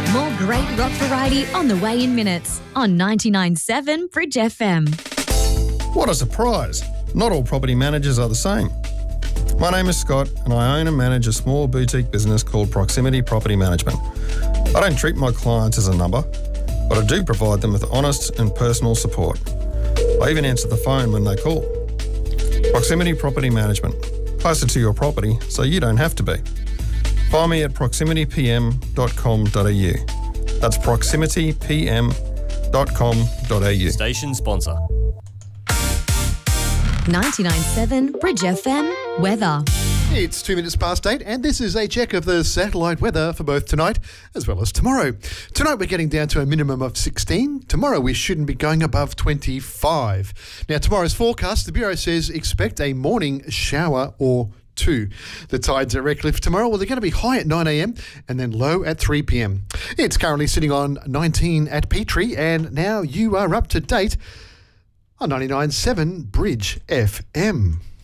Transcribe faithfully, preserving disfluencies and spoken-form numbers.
More great rock variety on the way in minutes on ninety-nine point seven Bridge F M. What a surprise. Not all property managers are the same. My name is Scott and I own and manage a small boutique business called Proximity Property Management. I don't treat my clients as a number, but I do provide them with honest and personal support. I even answer the phone when they call. Proximity Property Management. Closer to your property so you don't have to be. Find me at proximity p m dot com dot a u. That's proximity p m dot com dot a u. Station sponsor. ninety-nine point seven Bridge F M weather. It's two minutes past eight, and this is a check of the satellite weather for both tonight as well as tomorrow. Tonight we're getting down to a minimum of sixteen. Tomorrow we shouldn't be going above twenty-five. Now, tomorrow's forecast, the Bureau says expect a morning shower or two. The tides at Redcliffe tomorrow, well, they're going to be high at nine a m and then low at three p m. It's currently sitting on nineteen at Petrie, and now you are up to date on ninety-nine point seven Bridge F M.